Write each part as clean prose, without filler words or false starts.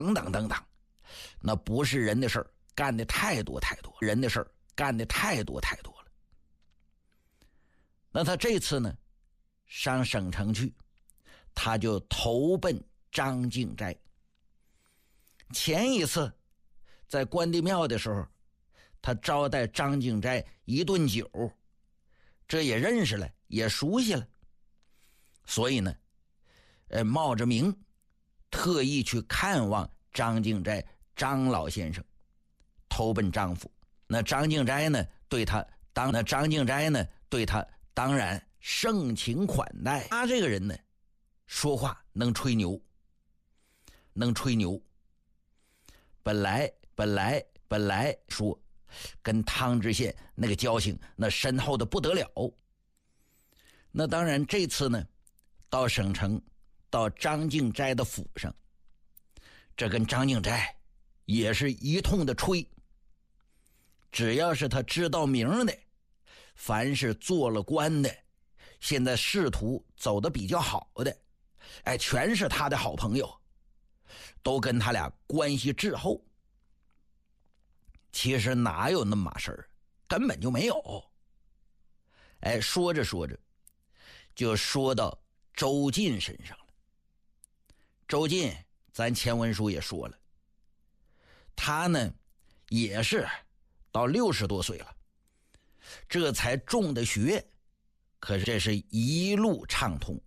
等等等等，那不是人的事儿，干的太多太多，人的事儿干的太多太多了。那他这次呢，上省城去，他就投奔张敬斋。前一次在关帝庙的时候，他招待张敬斋一顿酒，这也认识了，也熟悉了，所以呢，冒着名特意去看望张敬斋张老先生，投奔张府。那张敬斋呢对他当然盛情款待。他这个人呢，说话能吹牛。本来说跟汤知县那个交情那深厚的不得了。那当然这次呢，到省城，到张敬斋的府上，这跟张敬斋也是一通的吹。只要是他知道名的，凡是做了官的，现在仕途走得比较好的，全是他的好朋友，都跟他俩关系至厚。其实哪有那么码事儿，根本就没有。说着说着就说到周进身上了。周进咱前文书也说了，他呢也是到60多岁了，这才中的学，可是这是一路畅通，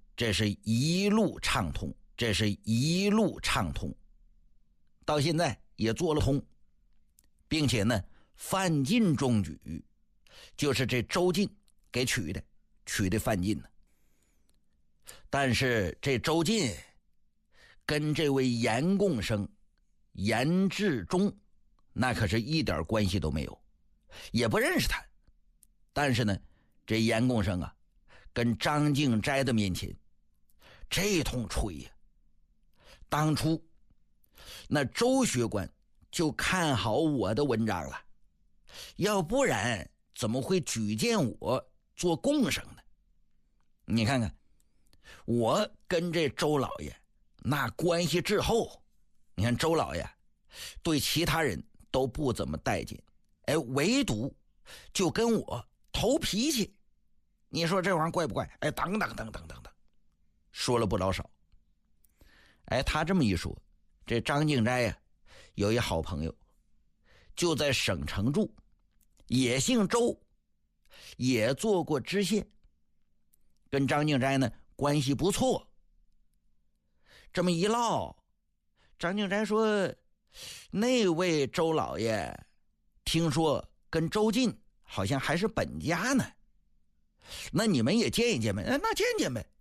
到现在也做了通，并且呢范进中举，就是这周进给取的范进呢。但是这周进跟这位严贡生严志忠那可是一点关系都没有，也不认识他。但是呢，这严贡生啊，跟张敬斋的面前这通吹呀，当初那周学官就看好我的文章了，要不然怎么会举荐我做贡生呢？你看看我跟这周老爷那关系至厚，你看周老爷对其他人都不怎么待见，唯独就跟我投脾气。你说这玩意儿怪不怪？等等，说了不老少。他这么一说，这张敬斋呀，有一好朋友就在省城住，也姓周，也做过知县，跟张敬斋呢关系不错。这么一唠，张敬斋说，那位周老爷听说跟周进好像还是本家呢，那你们也见一见呗。那见见呗。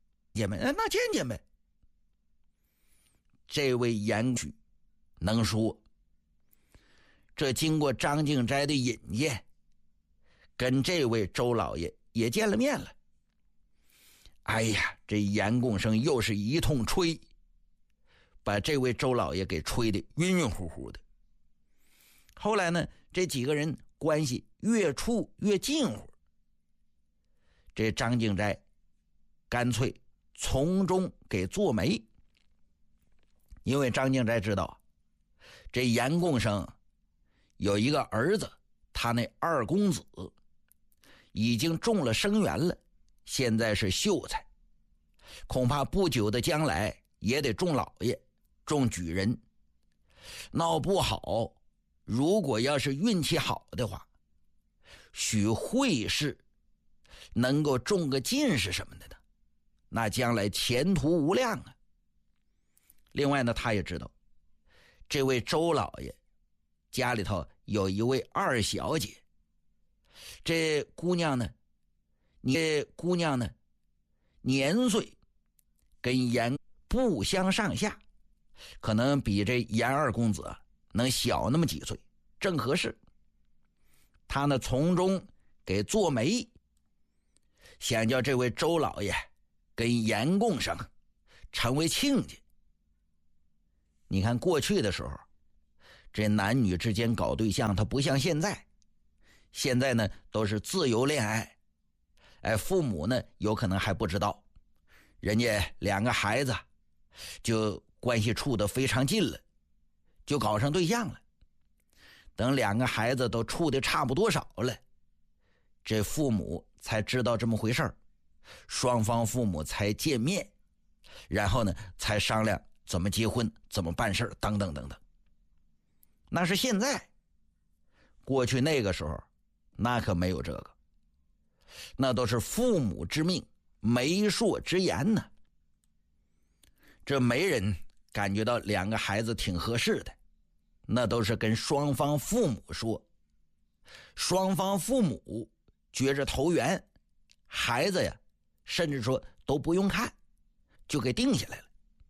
这位严举能说，这经过张敬斋的引荐，跟这位周老爷也见了面了。这严贡生又是一通吹，把这位周老爷给吹得晕晕乎乎的。后来呢，这几个人关系越处越近乎，这张敬斋干脆从中给做媒。因为张敬斋知道这严贡生有一个儿子，他那二公子已经中了生源了，现在是秀才，恐怕不久的将来也得中老爷，中举人。闹不好，如果要是运气好的话，许会试能够中个进士什么的呢，那将来前途无量啊。另外呢，他也知道这位周老爷家里头有一位二小姐，这姑娘呢年岁跟严不相上下，可能比这严二公子能小那么几岁，正合适。他呢从中给做媒，想叫这位周老爷跟严贡生成为亲家。你看过去的时候，这男女之间搞对象，他不像现在呢都是自由恋爱，父母呢有可能还不知道，人家两个孩子就关系处得非常近了， 就搞上对象了。等2个孩子都处的差不多少了，这父母才知道这么回事儿，双方父母才见面，然后呢才商量怎么结婚，怎么办事等等等等。那是现在，过去那个时候那可没有这个，那都是父母之命，媒妁之言呢。这媒人感觉到2个孩子挺合适的，那都是跟双方父母说，双方父母觉着投缘，孩子呀甚至说都不用看，就给定下来了，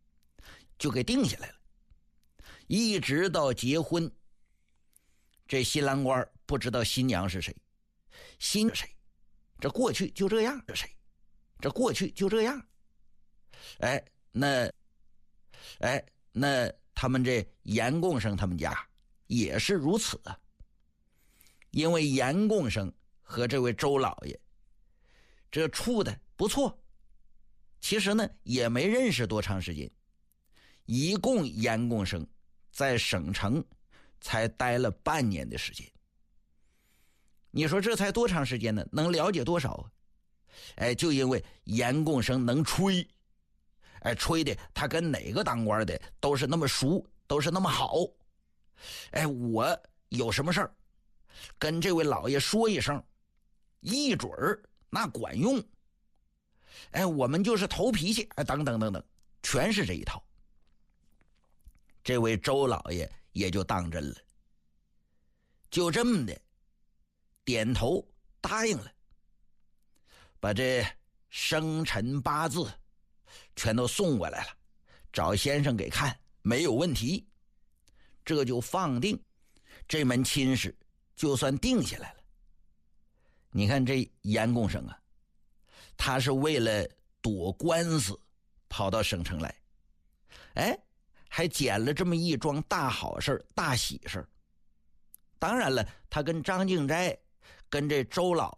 一直到结婚，这新郎官不知道新娘是谁，新谁，这过去就这样，这过去就这样。那他们这严共生他们家也是如此啊。因为严共生和这位周老爷这处的不错，其实呢也没认识多长时间，一共严共生在省城才待了半年的时间。你说这才多长时间呢？能了解多少啊？就因为严共生能吹，吹的他跟哪个当官的都是那么熟，都是那么好。我有什么事儿跟这位老爷说一声，一准儿那管用。我们就是投脾气，等等等等，全是这一套。这位周老爷也就当真了，就这么的点头答应了，把这生辰八字全都送过来了，找先生给看，没有问题，这就放定，这门亲事就算定下来了。你看这严共生啊，他是为了躲官司跑到省城来，还捡了这么一桩大好事，大喜事。当然了，他跟张敬斋跟这周老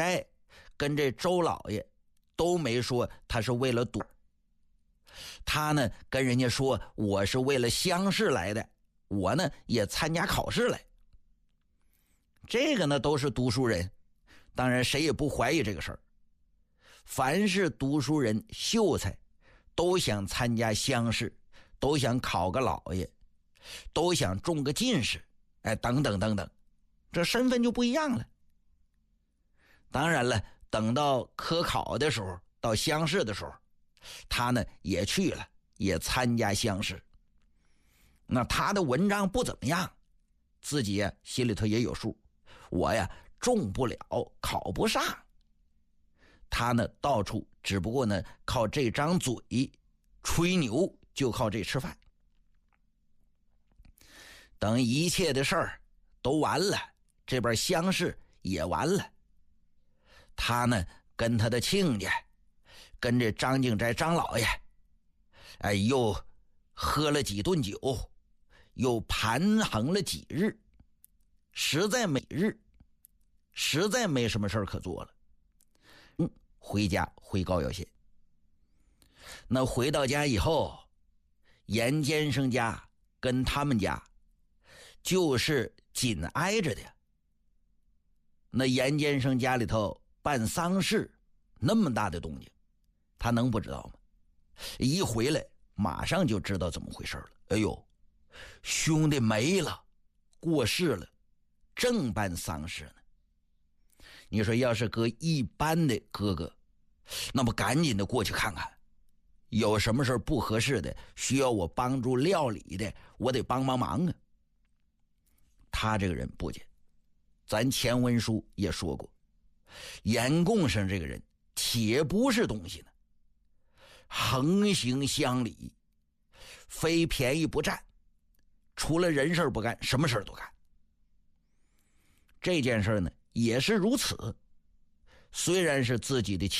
爷都没说他是为了躲，他呢跟人家说我是为了乡试来的，我呢也参加考试来。这个呢都是读书人，当然谁也不怀疑这个事儿。凡是读书人秀才都想参加乡试，都想考个老爷，都想中个进士，等等等等，这身份就不一样了。当然了，等到科考的时候，到乡试的时候，他呢也去了，也参加乡试。那他的文章不怎么样，自己心里头也有数，我呀中不了，考不上。他呢到处只不过呢靠这张嘴吹牛，就靠这吃饭。等一切的事儿都完了，这边乡试也完了，他呢跟他的亲家，跟这张敬斋张老爷，又喝了几顿酒，又盘衡了几日，实在没什么事儿可做了。回家回高要县。那回到家以后，严先生家跟他们家就是紧挨着的。那严先生家里头办丧事，那么大的动静，他能不知道吗？一回来马上就知道怎么回事了。哎呦，兄弟没了，过世了，正办丧事呢。你说要是搁一般的哥哥，那么赶紧的过去看看，有什么事不合适的，需要我帮助料理的，我得帮忙啊。他这个人不简，咱前文书也说过，严共生这个人铁不是东西呢，横行乡里，非便宜不占，除了人事不干，什么事都干。这件事呢也是如此，虽然是自己的